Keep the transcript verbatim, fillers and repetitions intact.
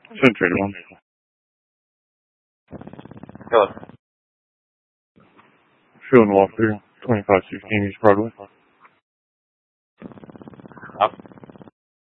Century one. Hello. Field and walk through twenty-five sixteen East Broadway. Up.